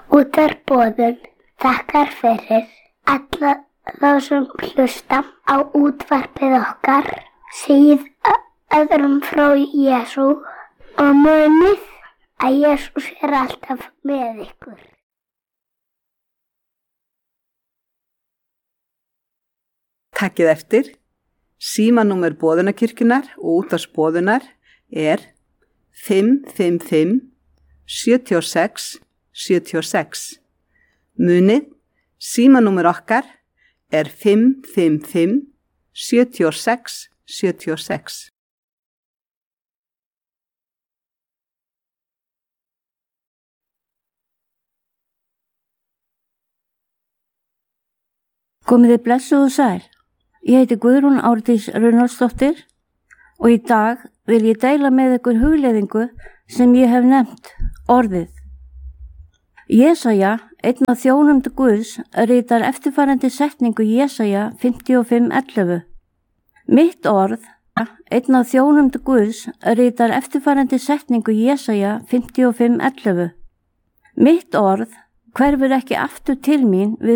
Útvarpsboðun þakkar fyrir alla þá sem hlusta á útvarpið okkar, segið öðrum frá Jesú og munið að Jesús alltaf með ykkur. Takkið eftir, símanúmer boðunarkirkjunnar og útvarpsboðunar er 555 76 76. Munið, símanúmer okkar er 555 76 76. Komið þið blessuð og sæl. Ég heiti Guðrún Árdís Runólfsdóttir og í dag vil ég deila með ykkur hugleiðingu sem ég hef nefnt orðið. Jesaja, einn af þjónum Guðs, ritar eftirfarandi setningu Jesaja 55:11. Mitt orð, einn af þjónum Guðs, ritar eftirfarandi setningu Jesaja 55:11. Mitt orð hverfur ekki aftur til mín við